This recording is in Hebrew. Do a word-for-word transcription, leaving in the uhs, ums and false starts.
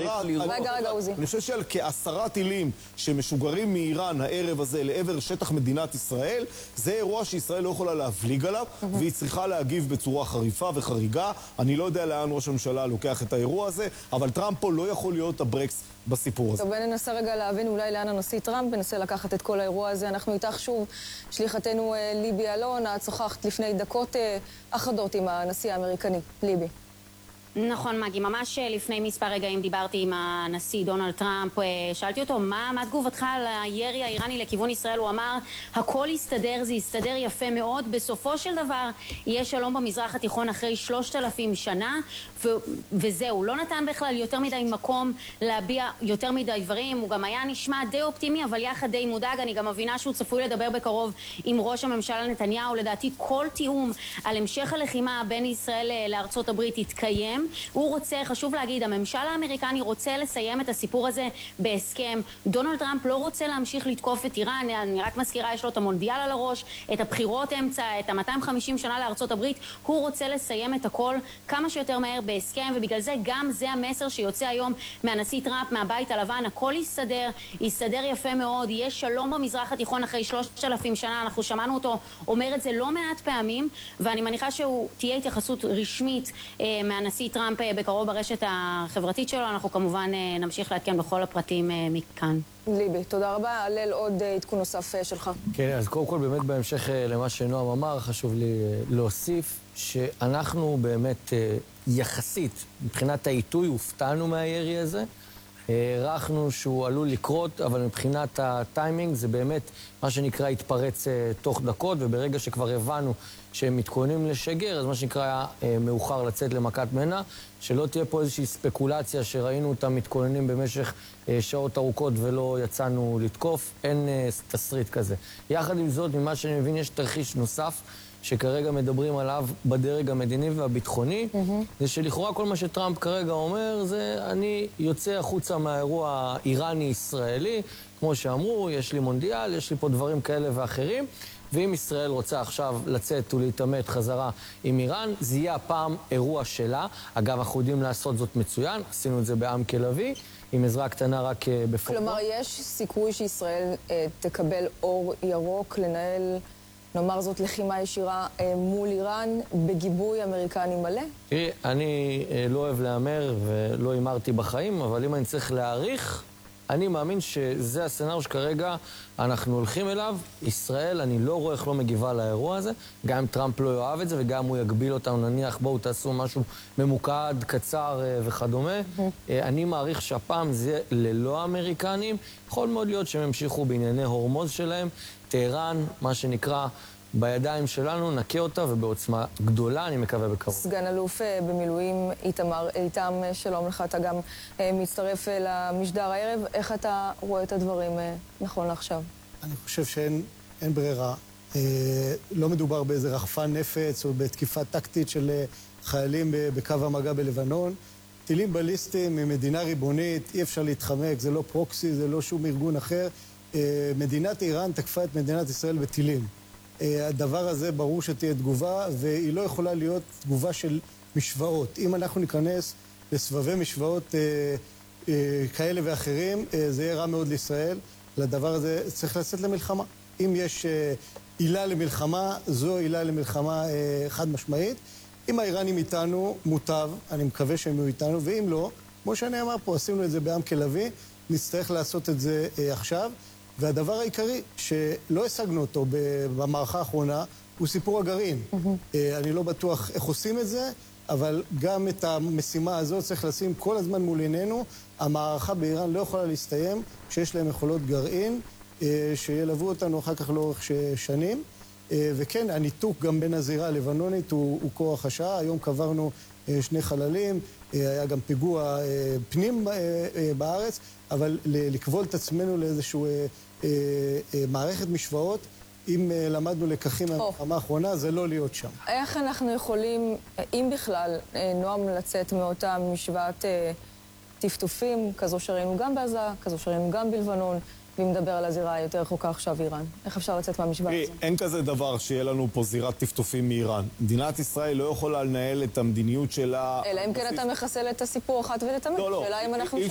רגע, רגע, עוזי. אני חושב שעל כעשרה טילים שמשוגרים מאיראן הערב הזה לעבר שטח מדינת ישראל, זה אירוע שישראל לא יכולה להבליג עליו, והיא צריכה להגיב בצורה חריפה וחריגה. אני לא יודע לאן ראש הממשלה לוקח את האירוע הזה, אבל טראמפ פה לא יכול להיות הברקס בסיפור הזה. טוב, ננסה רגע להבין אולי לאן הנשיא טראמפ, ננסה לקחת את כל האירוע הזה. אנחנו איתך שוב, שליחתנו ליבי אלון, את שוחחת לפני דקות אחדות עם הנשיא האמריקני. ליבי. נכון, מגי, ממש לפני מספר רגעים דיברתי עם הנשיא דונלד טראמפ, שאלתי אותו, מה, מה תגובתך על הירי האיראני לכיוון ישראל? הוא אמר, הכל יסתדר, זה יסתדר יפה מאוד, בסופו של דבר יהיה שלום במזרח התיכון אחרי שלושת אלפים שנה, ו- וזהו, לא נתן בכלל יותר מדי מקום להביע יותר מדי דברים, הוא גם היה נשמע די אופטימי, אבל יחד די מודאג. אני גם מבינה שהוא צפוי לדבר בקרוב עם ראש הממשלה נתניהו. לדעתי כל תיאום על המשך הלחימה בין ישראל לארצות הברית יתקיים. הוא רוצה, חשוב להגיד, הממשל האמריקני רוצה לסיים את הסיפור הזה בהסכם. דונלד טראמפ לא רוצה להמשיך לתקוף את איראן, אני רק מזכירה, יש לו את המונדיאל על הראש, את הבחירות אמצע, את ה-מאתיים וחמישים שנה לארצות הברית. הוא רוצה לסיים את הכל כמה שיותר מהר בהסכם, ובגלל זה גם זה המסר שיוצא היום מהנשיא טראמפ, מהבית הלבן. הכל יסתדר, יסתדר יפה מאוד, יהיה שלום במזרח התיכון אחרי שלושת אלפים שנה. אנחנו שמענו אותו אומר את זה לא מעט פעמים, ואני מניחה שהוא תהיה התייחסות רשמית אה, מהנשיא טראמפ בקרוב ברשת החברתית שלו. אנחנו כמובן נמשיך לעדכן בכל הפרטים מכאן. ליבי, תודה רבה. הלל, עוד עדכון נוסף שלך. כן, אז קודם כל באמת בהמשך למה שנועם אמר, חשוב לי להוסיף שאנחנו באמת יחסית, מבחינת העיתוי, הופתענו מהירי הזה. הערכנו שהוא עלול לקרות, אבל מבחינת הטיימינג זה באמת מה שנקרא התפרץ תוך דקות, וברגע שכבר הבנו שהם מתכוננים לשגר, אז מה שנקרא מאוחר לצאת למכת מנע, שלא תהיה פה איזושהי ספקולציה שראינו אותם מתכוננים במשך שעות ארוכות ולא יצאנו לתקוף, אין תסריט כזה. יחד עם זאת, ממה שאני מבין, יש תרחיש נוסף, שכרגע מדברים עליו בדרג המדיני והביטחוני, mm-hmm. זה שלכאורה כל מה שטראמפ כרגע אומר, זה אני יוצא החוצה מהאירוע האיראני-ישראלי, כמו שאמרו, יש לי מונדיאל, יש לי פה דברים כאלה ואחרים, ואם ישראל רוצה עכשיו לצאת ולהתעמת חזרה עם איראן, זה יהיה הפעם אירוע שלה. אגב, אנחנו יודעים לעשות זאת מצוין, עשינו את זה בעם כלבי, עם עזרה קטנה רק בפורמה. כלומר, יש סיכוי שישראל אה, תקבל אור ירוק לנהל, נאמר זאת, לחימה ישירה אה, מול איראן בגיבוי אמריקני מלא? תראי, אני אה, לא אוהב לאמר ולא אמרתי בחיים, אבל אם אני צריך להעריך, אני מאמין שזה הסצנריו שכרגע אנחנו הולכים אליו. ישראל, אני לא רואה איך לא מגיבה לאירוע הזה, גם אם טראמפ לא יאהב את זה וגם הוא יגביל אותנו, נניח בואו תעשו משהו ממוקד, קצר וכדומה. אני מעריך שהפעם זה ללא האמריקנים. יכול מאוד להיות שהם המשיכו בענייני הורמוז שלהם. טהרן, מה שנקרא, בידיים שלנו, נקה אותה ובעוצמה גדולה, אני מקווה בקרוב. סגן אלוף במילואים איתמר, איתם, שלום לך, אתה גם מצטרף למשדר הערב. איך אתה רואה את הדברים נכון לעכשיו? אני חושב שאין אין ברירה. לא מדובר באיזה רחפן נפץ או בתקיפה טקטית של חיילים בקו המגע בלבנון. טילים בליסטיים ממדינה ריבונית, אי אפשר להתחמק, זה לא פרוקסי, זה לא שום ארגון אחר. מדינת איראן תקפה את מדינת ישראל בטילים. הדבר הזה ברור שתהיה תגובה, והיא לא יכולה להיות תגובה של משוואות. אם אנחנו ניכנס לסבבי משוואות אה, אה, כאלה ואחרים, אה, זה יהיה רע מאוד לישראל. לדבר הזה צריך לצאת למלחמה. אם יש אה, עילה למלחמה, זו עילה למלחמה אה, חד משמעית. אם האיראנים איתנו, מוטב, אני מקווה שהם יהיו איתנו, ואם לא, כמו שאני אמר פה, עשינו את זה בעם כלבי, נצטרך לעשות את זה אה, עכשיו. והדבר העיקרי שלא השגנו אותו במערכה האחרונה הוא סיפור הגרעין. Mm-hmm. אני לא בטוח איך עושים את זה, אבל גם את המשימה הזאת צריך לשים כל הזמן מול עינינו. המערכה באיראן לא יכולה להסתיים כשיש להם יכולות גרעין שילוו אותנו אחר כך לאורך שנים. וכן, הניתוק גם בין הזירה הלבנונית הוא, הוא כורח השעה. היום קברנו שני חללים, היה גם פיגוע פנים בארץ, אבל לקבול את עצמנו לאיזשהו מערכת משוואות, אם למדנו לקחים מהמלחמה האחרונה, זה לא להיות שם. איך אנחנו יכולים, אם בכלל, נועם, לצאת מאותה משוואת טפטופים, כזו שראינו גם בעזה, כזו שראינו גם בלבנון, ואם נדבר על הזירה היותר רחוקה עכשיו איראן. איך אפשר לצאת מהמשוואה הזו? אין כזה דבר שיהיה לנו פה זירת טפטופים מאיראן. מדינת ישראל לא יכולה לנהל את המדיניות שלה... אלא אם כן אתה מחסל את הסיפור אחת ולתמיד. לא, לא. שאלה אם אנחנו שם.